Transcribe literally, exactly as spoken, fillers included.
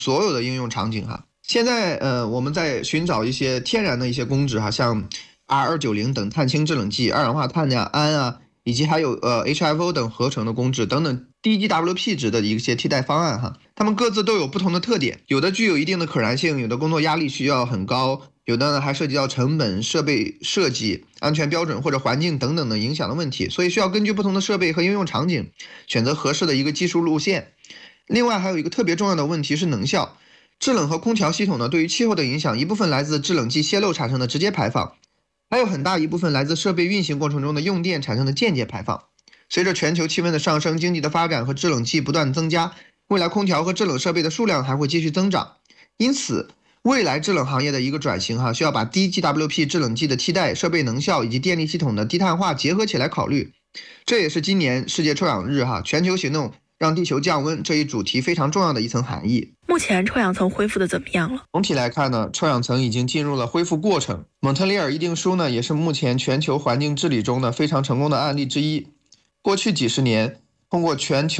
所有的应用场景哈。现在呃我们在寻找一些天然的一些工质哈，像 R 二九零 等碳氢制冷剂、二氧化碳呀、氨啊，以及还有呃 H F O 等合成的工质等等低 G W P 值的一些替代方案哈。它们各自都有不同的特点，有的具有一定的可燃性，有的工作压力需要很高，有的呢还涉及到成本、设备设计、安全标准或者环境等等的影响的问题，所以需要根据不同的设备和应用场景选择合适的一个技术路线。另外还有一个特别重要的问题是能效。制冷和空调系统呢，对于气候的影响，一部分来自制冷剂泄漏产生的直接排放，还有很大一部分来自设备运行过程中的用电产生的间接排放。随着全球气温的上升，经济的发展和制冷剂不断增加，未来空调和制冷设备的数量还会继续增长。因此未来制冷行业的一个转型哈，需要把低 G W P 制冷剂的替代、设备能效以及电力系统的低碳化结合起来考虑。这也是今年世界臭氧日哈，全球行动让地球降温这一主题非常重要的一层含义。 目前臭氧层恢复的怎么样了？ 总体来看呢，臭氧层已经进入了恢复过程。蒙特利尔议定书呢，也是目前全球环境治理中呢非常成功的案例之一。过去几十年，通过全球